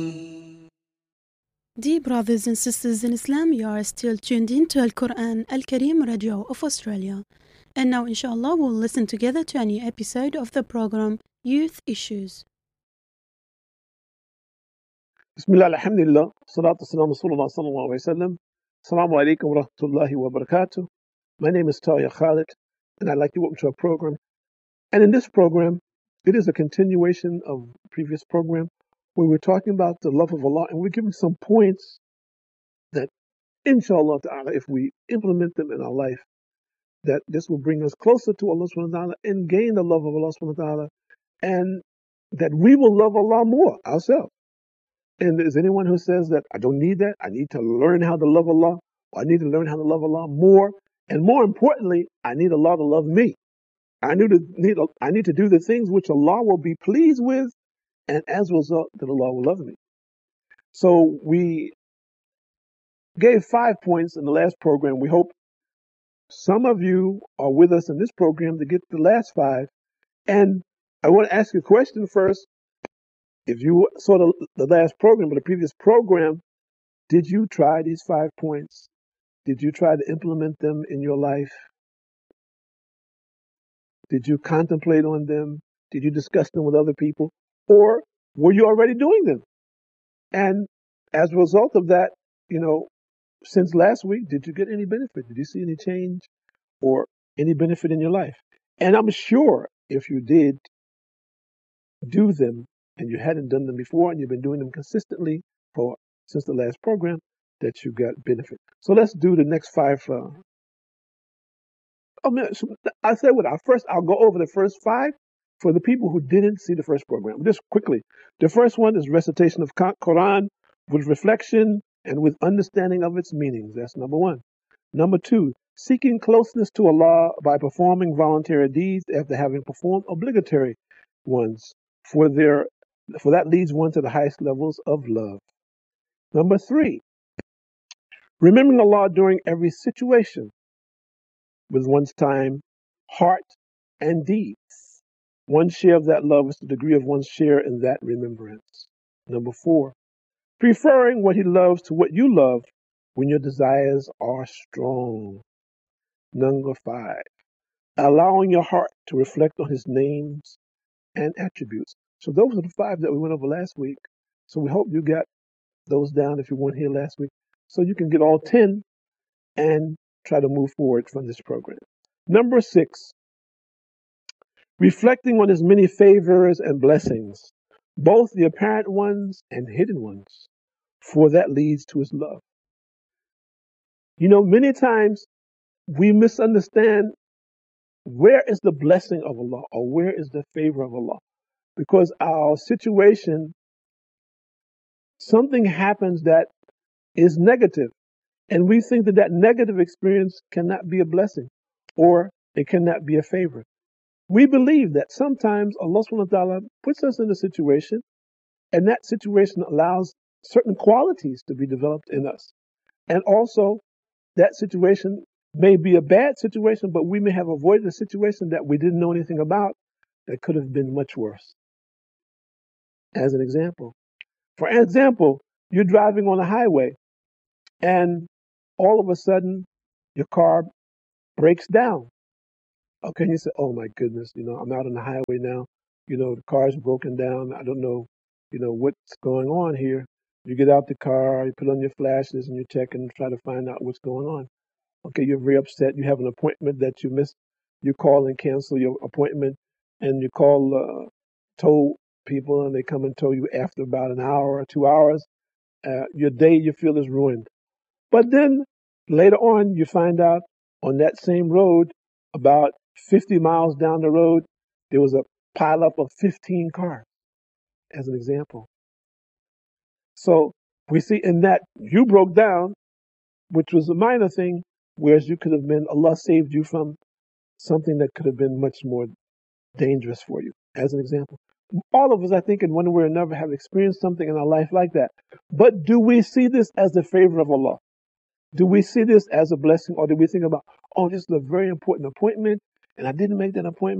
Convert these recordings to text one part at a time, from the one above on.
Dear brothers and sisters in Islam, you are still tuned in to Al Quran Al Kareem Radio of Australia. And now, inshallah, we'll listen together to a new episode of the program Youth Issues. Bismillah, alhamdulillah, salatu salam rasulullah sallallahu alayhi wa sallam. Assalamu alaikum wa rahmatullahi wa barakatuh. My name is Talia Khalid, and I'd like to welcome to our program. And in this program, it is a continuation of the previous program where we're talking about the love of Allah, and we're giving some points that, inshallah ta'ala, if we implement them in our life, that this will bring us closer to Allah subhanahu wa ta'ala and gain the love of Allah subhanahu wa ta'ala, and that we will love Allah more ourselves. And is anyone who says that I don't need that, I need to learn how to love Allah, or I need to learn how to love Allah more, and more importantly, I need Allah to love me. I need to do the things which Allah will be pleased with, and as a result, that Allah will love me. So we gave 5 points in the last program. We hope some of you are with us in this program to get the last 5. And I want to ask you a question first. If you saw the last program, or the previous program, did you try these 5 points? Did you try to implement them in your life? Did you contemplate on them? Did you discuss them with other people? Or were you already doing them? And as a result of that, since last week, did you get any benefit? Did you see any change or any benefit in your life? And I'm sure if you did do them and you hadn't done them before and you've been doing them consistently since the last program, that you got benefit. So let's do the next 5. I said I'll go over the first 5 for the people who didn't see the first program. Just quickly. The first one is recitation of Quran with reflection and with understanding of its meanings. That's number 1. Number 2, seeking closeness to Allah by performing voluntary deeds after having performed obligatory ones. For that leads one to the highest levels of love. Number 3, remembering Allah during every situation with one's time, heart, and deeds. One's share of that love is the degree of one's share in that remembrance. Number 4, preferring what he loves to what you love when your desires are strong. Number 5, allowing your heart to reflect on his names and attributes. So those are the 5 that we went over last week. So we hope you got those down if you weren't here last week, so you can get all 10 and try to move forward from this program. Number 6, reflecting on his many favors and blessings, both the apparent ones and hidden ones, for that leads to his love. Many times we misunderstand where is the blessing of Allah or where is the favor of Allah, because our situation, something happens that is negative, and we think that negative experience cannot be a blessing or it cannot be a favor. We believe that sometimes Allah subhanahu wa ta'ala puts us in a situation, and that situation allows certain qualities to be developed in us. And also, that situation may be a bad situation, but we may have avoided a situation that we didn't know anything about that could have been much worse. As an example. For example, you're driving on a highway, and all of a sudden, your car breaks down. Okay, you say, oh my goodness, I'm out on the highway now. The car's broken down. I don't know, what's going on here. You get out the car, you put on your flashes, and you check and try to find out what's going on. Okay, you're very upset. You have an appointment that you missed. You call and cancel your appointment, and you call tow people, and they come and tow you after about an hour or 2 hours. Your day, you feel, is ruined. But then later on, you find out on that same road, about 50 miles down the road, there was a pileup of 15 cars, as an example. So we see in that you broke down, which was a minor thing, whereas Allah saved you from something that could have been much more dangerous for you, as an example. All of us, I think, in one way or another, have experienced something in our life like that. But do we see this as the favor of Allah? Do we see this as a blessing, or do we think about, oh, this is a very important appointment, and I didn't make that appointment?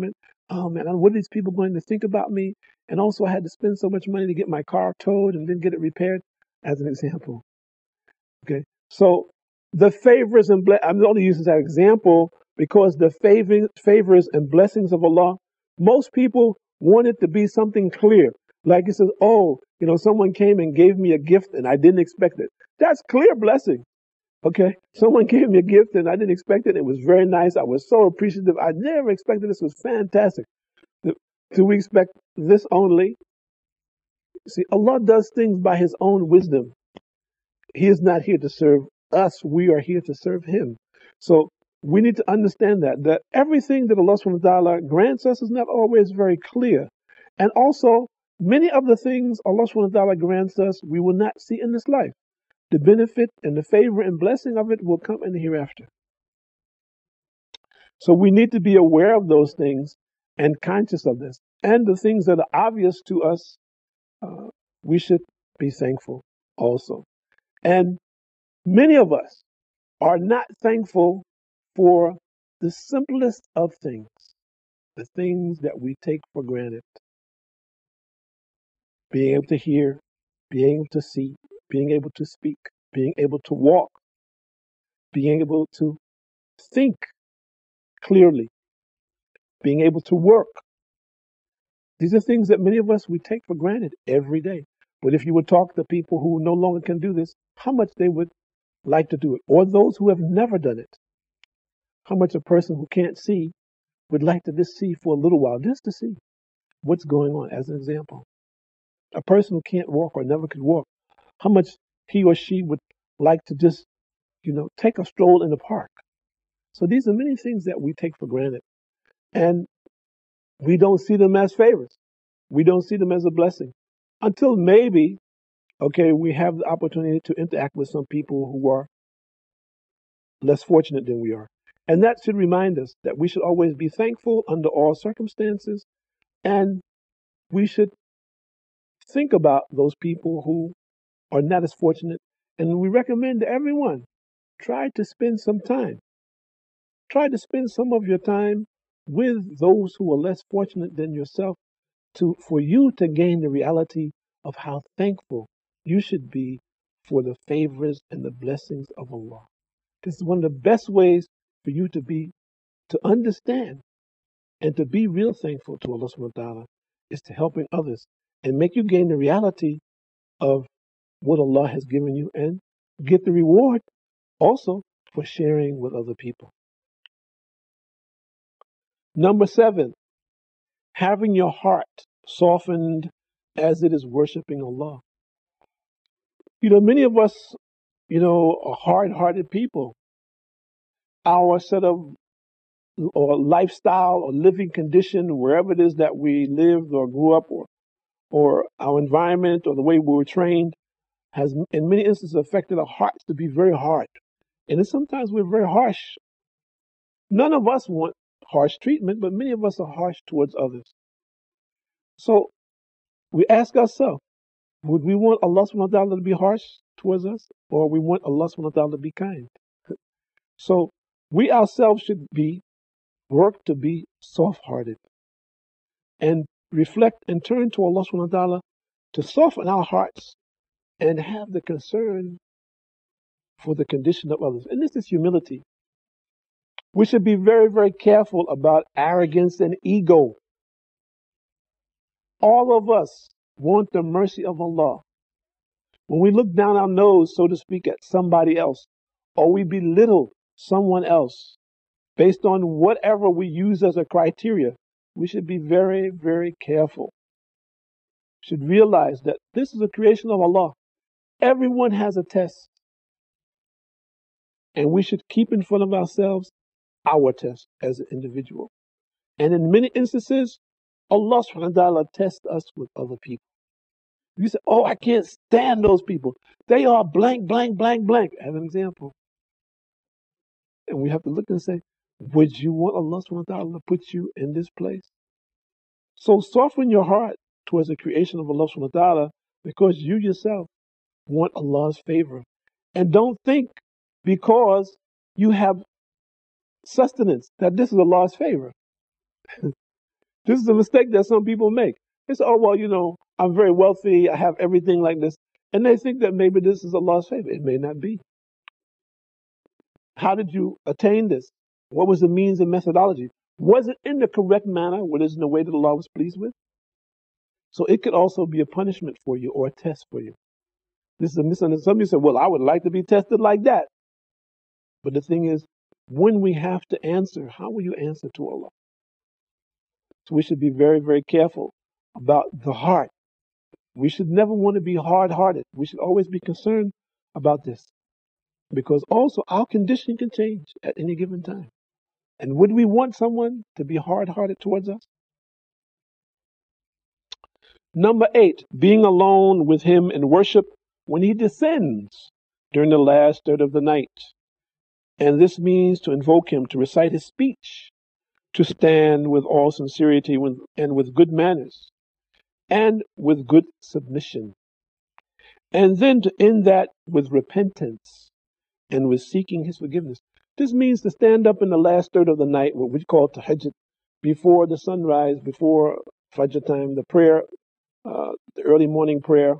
oh man, what are these people going to think about me? And also, I had to spend so much money to get my car towed and then get it repaired, as an example. Okay, so the favors and I'm only using that example because the favors and blessings of Allah, most people want it to be something clear. Like it says, oh, someone came and gave me a gift and I didn't expect it. That's clear blessing. Okay, someone gave me a gift and I didn't expect it. It was very nice. I was so appreciative. I never expected this. Was fantastic. Do we expect this only? See, Allah does things by His own wisdom. He is not here to serve us. We are here to serve Him. So we need to understand that everything that Allah subhanahu wa ta'ala grants us is not always very clear. And also, many of the things Allah subhanahu wa ta'ala grants us, we will not see in this life. The benefit and the favor and blessing of it will come in the hereafter. So we need to be aware of those things and conscious of this. And the things that are obvious to us, we should be thankful also. And many of us are not thankful for the simplest of things, the things that we take for granted. Being able to hear, being able to see, being able to speak, being able to walk, being able to think clearly, being able to work. These are things that many of us, we take for granted every day. But if you would talk to people who no longer can do this, how much they would like to do it, or those who have never done it, how much a person who can't see would like to just see for a little while, just to see what's going on, as an example. A person who can't walk or never could walk, how much he or she would like to just, take a stroll in the park. So these are many things that we take for granted. And we don't see them as favors. We don't see them as a blessing until maybe, we have the opportunity to interact with some people who are less fortunate than we are. And that should remind us that we should always be thankful under all circumstances. And we should think about those people who are not as fortunate. And we recommend to everyone, try to spend some time. Try to spend some of your time with those who are less fortunate than yourself for you to gain the reality of how thankful you should be for the favors and the blessings of Allah. This is one of the best ways for you to understand and to be real thankful to Allah subhanahu wa ta'ala is to helping others and make you gain the reality of what Allah has given you and get the reward also for sharing with other people. Number 7, having your heart softened as it is worshiping Allah. Many of us, are hard-hearted people. Our set of or lifestyle or living condition, wherever it is that we lived or grew up, or our environment or the way we were trained, has in many instances affected our hearts to be very hard. And then sometimes we're very harsh. None of us want harsh treatment, but many of us are harsh towards others. So we ask ourselves, would we want Allah subhanahu wa ta'ala to be harsh towards us, or we want Allah subhanahu wa ta'ala to be kind? So we ourselves should work to be soft-hearted and reflect and turn to Allah subhanahu wa ta'ala to soften our hearts and have the concern for the condition of others. And this is humility. We should be very, very careful about arrogance and ego. All of us want the mercy of Allah. When we look down our nose, so to speak, at somebody else, or we belittle someone else based on whatever we use as a criteria, we should be very, very careful. We should realize that this is a creation of Allah. Everyone has a test. And we should keep in front of ourselves our test as an individual. And in many instances, Allah subhanahu wa ta'ala tests us with other people. You say, oh, I can't stand those people. They are blank, blank, blank, blank, as an example. And we have to look and say, would you want Allah subhanahu wa ta'ala to put you in this place? So soften your heart towards the creation of Allah subhanahu wa ta'ala because you yourself want Allah's favor. And don't think because you have sustenance that this is Allah's favor. This is a mistake that some people make. They say, oh, well, I'm very wealthy. I have everything like this. And they think that maybe this is Allah's favor. It may not be. How did you attain this? What was the means and methodology? Was it in the correct manner? Was it in the way that Allah was pleased with? So it could also be a punishment for you or a test for you. This is a misunderstanding. Some of you say, well, I would like to be tested like that. But the thing is, when we have to answer, how will you answer to Allah? So we should be very, very careful about the heart. We should never want to be hard-hearted. We should always be concerned about this. Because also our condition can change at any given time. And would we want someone to be hard-hearted towards us? Number 8, being alone with him in worship when he descends during the last third of the night. And this means to invoke him, to recite his speech, to stand with all sincerity and with good manners, and with good submission. And then to end that with repentance and with seeking his forgiveness. This means to stand up in the last third of the night, what we call tahajjud, before the sunrise, before Fajr time, the prayer, the early morning prayer,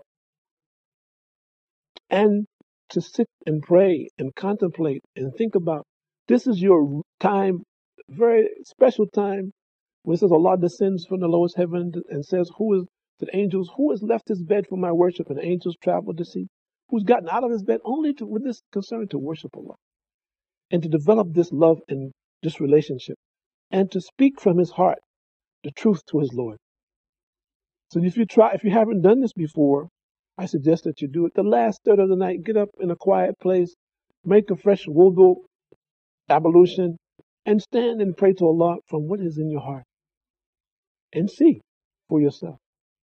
and to sit and pray and contemplate and think about this is your time, very special time, when it says Allah descends from the lowest heaven and says, who is to the angels, who has left his bed for my worship? And the angels traveled to see who's gotten out of his bed only with this concern to worship Allah and to develop this love and this relationship and to speak from his heart the truth to his Lord. So if you haven't done this before, I suggest that you do it. The last third of the night, get up in a quiet place, make a fresh wudu, ablution, and stand and pray to Allah from what is in your heart. And see for yourself.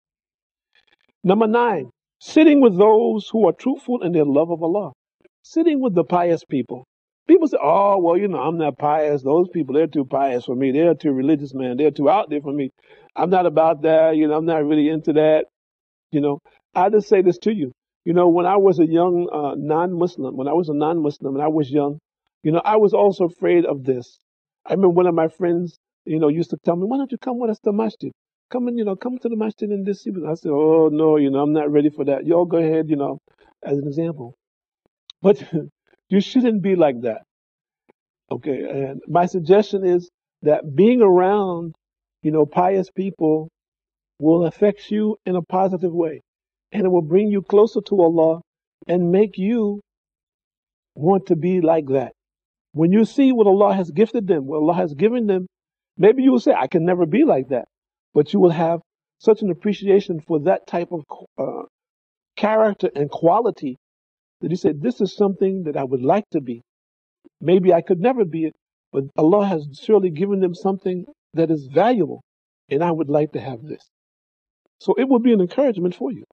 Number 9, sitting with those who are truthful in their love of Allah. Sitting with the pious people. People say, oh, well, I'm not pious. Those people, they're too pious for me. They're too religious, man. They're too out there for me. I'm not about that. I'm not really into that. I just say this to you. When I was a young non-Muslim, when I was a non-Muslim and I was young, I was also afraid of this. I remember one of my friends, used to tell me, why don't you come with us to masjid? Come to the masjid and this. I said, oh, no, I'm not ready for that. Y'all go ahead, as an example. But you shouldn't be like that. Okay. And my suggestion is that being around, pious people will affect you in a positive way. And it will bring you closer to Allah and make you want to be like that. When you see what Allah has gifted them, what Allah has given them, maybe you will say, I can never be like that. But you will have such an appreciation for that type of character and quality that you say, this is something that I would like to be. Maybe I could never be it, but Allah has surely given them something that is valuable, and I would like to have this. So it will be an encouragement for you.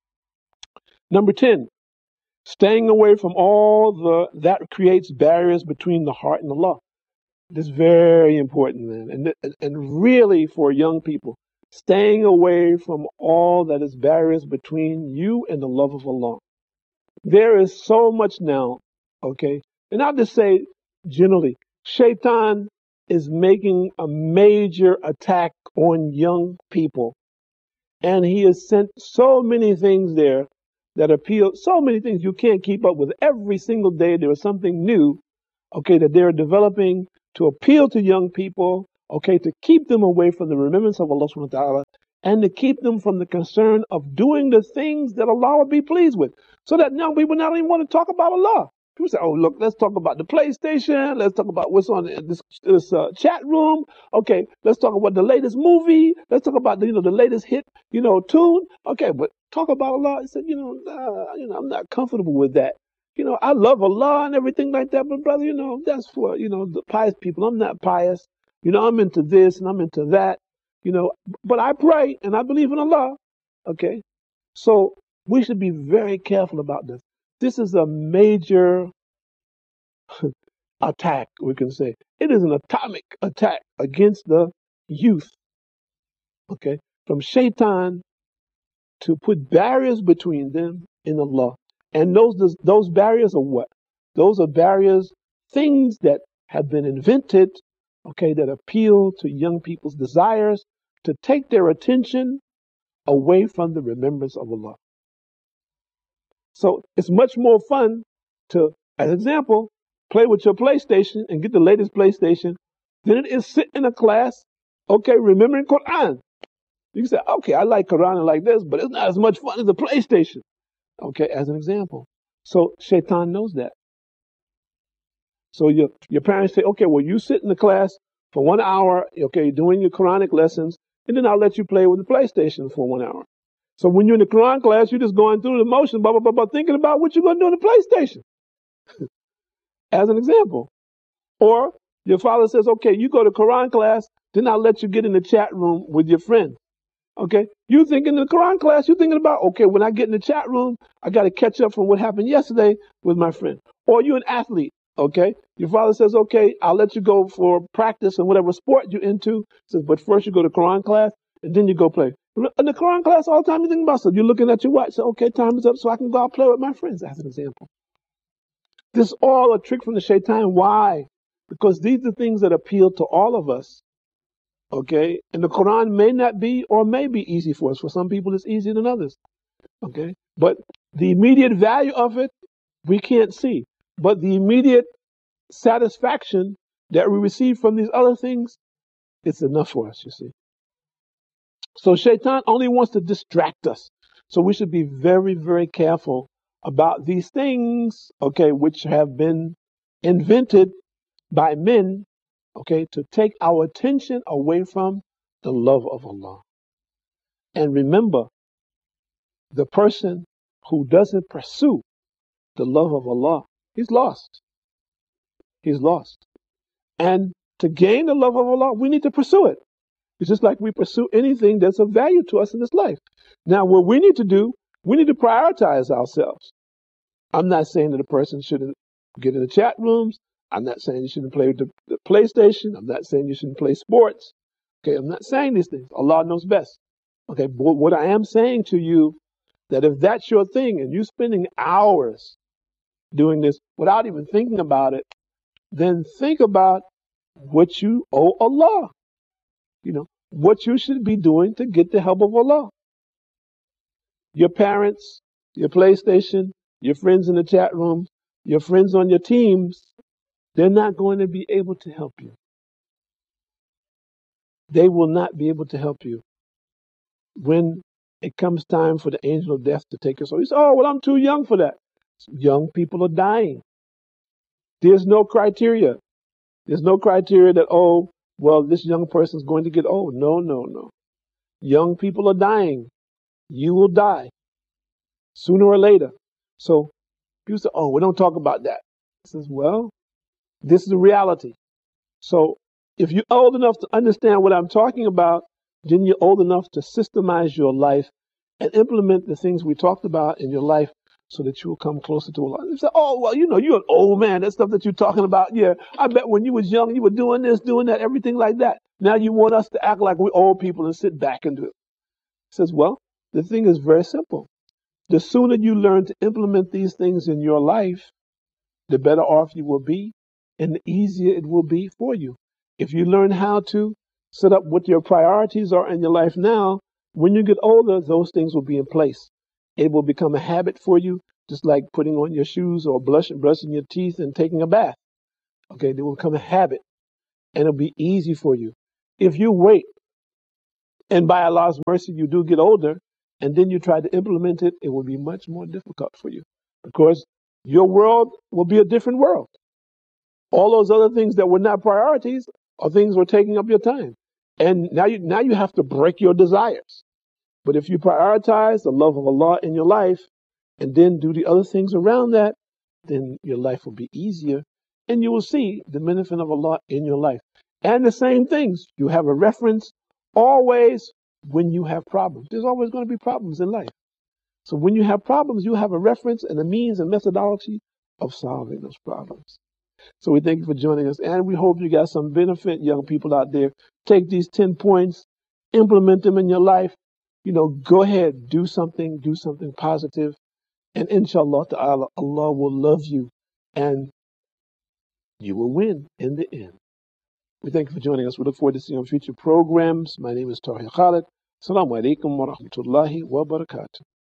Number 10, staying away from all that creates barriers between the heart and Allah. This is very important, man. And really for young people, staying away from all that is barriers between you and the love of Allah. There is so much now, okay? And I'll just say generally, Shaitan is making a major attack on young people. And he has sent so many things there that appeal, so many things you can't keep up with. Every single day there is something new, okay, that they're developing to appeal to young people, okay, to keep them away from the remembrance of Allah subhanahu wa ta'ala and to keep them from the concern of doing the things that Allah will be pleased with. So that young people not even want to talk about Allah. People say, oh, look, let's talk about the PlayStation. Let's talk about what's on this chat room. Okay, let's talk about the latest movie. Let's talk about the latest hit, tune. Okay, but talk about Allah. I said, I'm not comfortable with that. I love Allah and everything like that, but brother, that's for, the pious people. I'm not pious. I'm into this and I'm into that, but I pray and I believe in Allah. Okay. So we should be very careful about this. This is a major attack, we can say. It is an atomic attack against the youth. Okay. From Shaitan to put barriers between them and Allah. And those barriers are what? Those are barriers, things that have been invented, okay, that appeal to young people's desires, to take their attention away from the remembrance of Allah. So it's much more fun to, as an example, play with your PlayStation and get the latest PlayStation than it is sit in a class, okay, remembering Quran. You can say, okay, I like Quran and like this, but it's not as much fun as the PlayStation. Okay, as an example. So Shaitan knows that. So your parents say, okay, well, you sit in the class for 1 hour, okay, doing your Quranic lessons, and then I'll let you play with the PlayStation for 1 hour. So when you're in the Quran class, you're just going through the motions, blah, blah, blah, blah, thinking about what you're going to do on the PlayStation, as an example. Or your father says, okay, you go to Quran class, then I'll let you get in the chat room with your friends. Okay, you thinking in the Quran class, you're thinking about, okay, when I get in the chat room, I got to catch up from what happened yesterday with my friend. Or you're an athlete, okay? Your father says, okay, I'll let you go for practice and whatever sport you're into. Says, but first you go to Quran class, and then you go play. In the Quran class, all the time you think about stuff. You're looking at your watch, say, okay, time is up, so I can go out play with my friends, as an example. This is all a trick from the shaitan. Why? Because these are things that appeal to all of us. Okay, and the Quran may not be or may be easy for us. For some people, it's easier than others. Okay, but the immediate value of it, we can't see. But the immediate satisfaction that we receive from these other things, it's enough for us, you see. So Shaitan only wants to distract us. So we should be very, very careful about these things, okay, which have been invented by men, okay, to take our attention away from the love of Allah. And remember, the person who doesn't pursue the love of Allah, he's lost. He's lost. And to gain the love of Allah, we need to pursue it. It's just like we pursue anything that's of value to us in this life. Now, what we need to do, we need to prioritize ourselves. I'm not saying that a person shouldn't get in the chat rooms. I'm not saying you shouldn't play with the PlayStation. I'm not saying you shouldn't play sports. Okay, I'm not saying these things. Allah knows best. Okay, but what I am saying to you, that if that's your thing and you're spending hours doing this without even thinking about it, then think about what you owe Allah. You know, what you should be doing to get the help of Allah. Your parents, your PlayStation, your friends in the chat room, your friends on your teams, they're not going to be able to help you. They will not be able to help you when it comes time for the angel of death to take your soul. You say, oh, well, I'm too young for that. Young people are dying. There's no criteria. There's no criteria that, oh, well, this young person's going to get old. No, no, no. Young people are dying. You will die sooner or later. So people say, oh, we don't talk about that. I says, well, this is the reality. So if you're old enough to understand what I'm talking about, then you're old enough to systemize your life and implement the things we talked about in your life so that you will come closer to Allah. You say, oh, well, you know, you're an old man. That stuff that you're talking about, yeah, I bet when you was young, you were doing this, doing that, everything like that. Now you want us to act like we're old people and sit back and do it. He says, well, the thing is very simple. The sooner you learn to implement these things in your life, the better off you will be and the easier it will be for you. If you learn how to set up what your priorities are in your life now, when you get older, those things will be in place. It will become a habit for you, just like putting on your shoes or brushing your teeth and taking a bath. Okay, they will become a habit and it'll be easy for you. If you wait and by Allah's mercy you do get older and then you try to implement it, it will be much more difficult for you because your world will be a different world. All those other things that were not priorities are things that are taking up your time. And now you have to break your desires. But if you prioritize the love of Allah in your life and then do the other things around that, then your life will be easier and you will see the benefit of Allah in your life. And the same things, you have a reference always when you have problems. There's always going to be problems in life. So when you have problems, you have a reference and a means and methodology of solving those problems. So we thank you for joining us, and we hope you got some benefit, young people out there. Take these 10 points, implement them in your life. You know, go ahead, do something positive, and inshallah ta'ala, Allah will love you, and you will win in the end. We thank you for joining us. We look forward to seeing you on future programs. My name is Tahir Khalid. Assalamu alaikum wa rahmatullahi wa barakatuh.